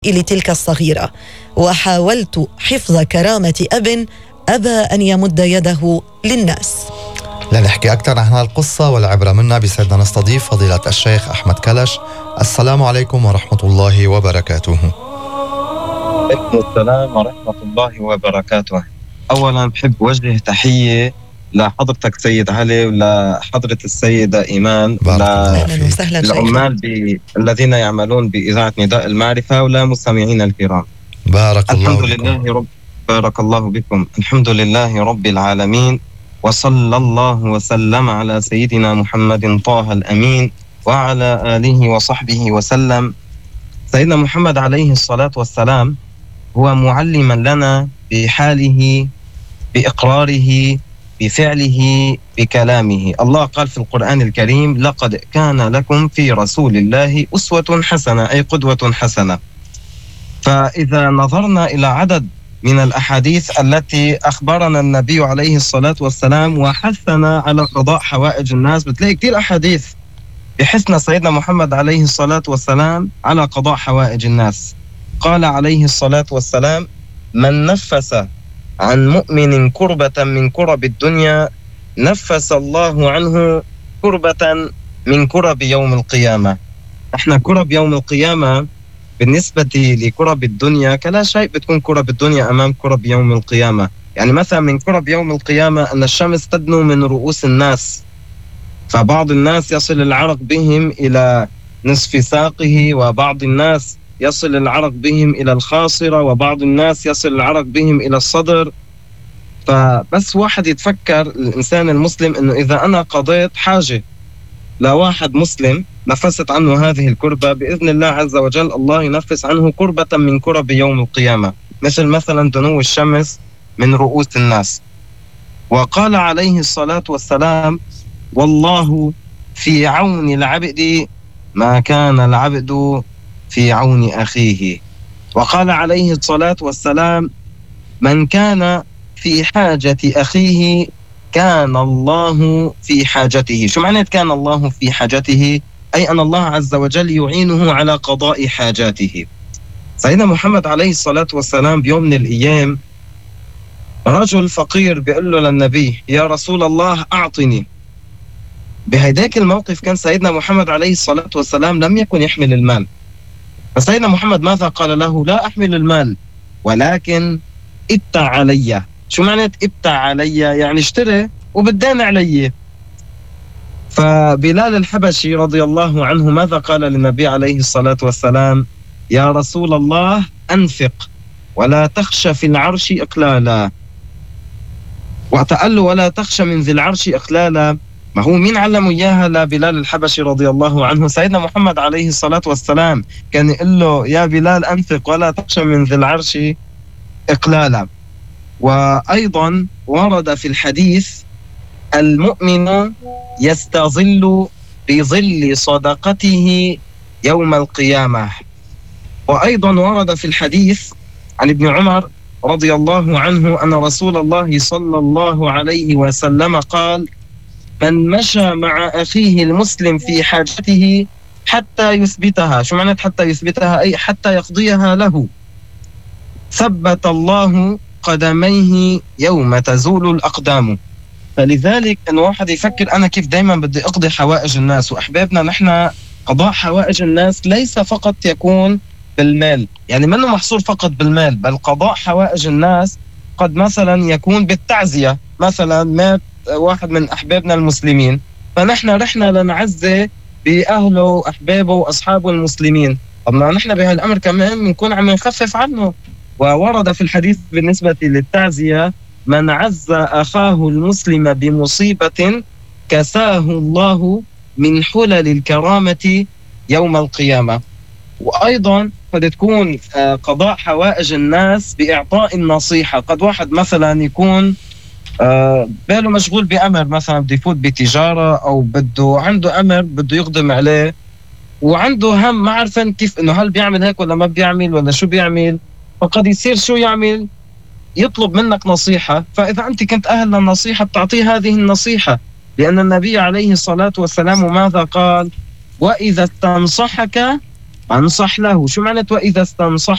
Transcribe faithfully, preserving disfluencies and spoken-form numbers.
لتلك الصغيرة، وحاولت حفظ كرامة أب أبى أن يمد يده للناس. لنحكي أكثر عن هالقصة والعبرة منها بيسعدنا نستضيف فضيلة الشيخ أحمد كلش. السلام عليكم ورحمة الله وبركاته. عليكم السلام ورحمة الله وبركاته. أولا بحب وجه تحية لحضرتك سيد علي ولحضرة السيدة إيمان للعمال الذين يعملون بإذاعة نداء المعرفة ولمستمعين الكرام. بارك الله الحمد لله رب بارك الله بكم. الحمد لله رب العالمين، وصلى الله وسلم على سيدنا محمد طه الأمين وعلى آله وصحبه وسلم. سيدنا محمد عليه الصلاة والسلام هو معلما لنا بحاله، بإقراره، بفعله، بكلامه. الله قال في القرآن الكريم: لقد كان لكم في رسول الله أسوة حسنة، أي قدوة حسنة. فإذا نظرنا إلى عدد من الأحاديث التي أخبرنا النبي عليه الصلاة والسلام وحثنا على قضاء حوائج الناس، بتلاقي كتير أحاديث بحثنا سيدنا محمد عليه الصلاة والسلام على قضاء حوائج الناس. قال عليه الصلاة والسلام: من نفس عن مؤمن كربة من كرب الدنيا نفس الله عنه كربة من كرب يوم القيامة. احنا كرب يوم القيامة بالنسبة لكرب الدنيا كلا شيء، بتكون كرب الدنيا أمام كرب يوم القيامة. يعني مثلا من كرب يوم القيامة أن الشمس تدنو من رؤوس الناس، فبعض الناس يصل العرق بهم إلى نصف ساقه، وبعض الناس يصل العرق بهم إلى الخاصرة، وبعض الناس يصل العرق بهم إلى الصدر. فبس واحد يتفكر الإنسان المسلم أنه إذا أنا قضيت حاجة لواحد مسلم نفست عنه هذه الكربة، بإذن الله عز وجل الله ينفس عنه كربة من كرب يوم القيامة، مثل مثلا دنو الشمس من رؤوس الناس. وقال عليه الصلاة والسلام: والله في عون العبد ما كان العبد في عون أخيه. وقال عليه الصلاة والسلام: من كان في حاجة أخيه كان الله في حاجته. شو معنى كان الله في حاجته؟ أي أن الله عز وجل يعينه على قضاء حاجاته. سيدنا محمد عليه الصلاة والسلام بيوم من الأيام رجل فقير بيقول له للنبي: يا رسول الله أعطني. بهيداك الموقف كان سيدنا محمد عليه الصلاة والسلام لم يكن يحمل المال، فسيدنا محمد ماذا قال له؟ لا أحمل المال ولكن ابتع علي. شو معنى ابتع علي؟ يعني اشتري وبدين علي. فبلال الحبشي رضي الله عنه ماذا قال للنبي عليه الصلاة والسلام؟ يا رسول الله أنفق ولا تخش في العرش إقلالا. وقال له ولا تخش من ذي العرش إقلالا، ما هو مين علمه إياها لبلال الحبشي رضي الله عنه؟ سيدنا محمد عليه الصلاة والسلام كان يقول له: يا بلال أنفق ولا تخش من ذي العرش إقلالا. وأيضا ورد في الحديث: المؤمن يستظل بظل صدقته يوم القيامة. وأيضا ورد في الحديث عن ابن عمر رضي الله عنه أن رسول الله صلى الله عليه وسلم قال: من مشى مع أخيه المسلم في حاجته حتى يثبتها. شو معنى حتى يثبتها؟ أي حتى يقضيها له، ثبت الله قدميه يوم تزول الأقدام. فلذلك أن واحد يفكر أنا كيف دايما بدي أقضي حوائج الناس. وأحبابنا نحن قضاء حوائج الناس ليس فقط يكون بالمال، يعني منه محصور فقط بالمال، بل قضاء حوائج الناس قد مثلا يكون بالتعزية. مثلا مات واحد من أحبابنا المسلمين، فنحن رحنا لنعزي بأهله وأحبابه وأصحابه المسلمين. طب نحن بهالأمر كمان بنكون عم نخفف عنه. وورد في الحديث بالنسبة للتعزية: من عز أخاه المسلم بمصيبة كساه الله من حلل الكرامة يوم القيامة. وأيضا قد تكون قضاء حوائج الناس بإعطاء النصيحة. قد واحد مثلا يكون باله مشغول بأمر، مثلا بده يفوت بتجارة أو بده عنده أمر بده يقدم عليه، وعنده هم ما عارفين كيف إنه هل بيعمل هيك ولا ما بيعمل ولا شو بيعمل. فقد يصير شو يعمل؟ يطلب منك نصيحة. فإذا أنت كنت أهل للنصيحة بتعطيه هذه النصيحة، لأن النبي عليه الصلاة والسلام ماذا قال؟ وإذا استنصحك أنصح له. شو معنى وإذا استنصح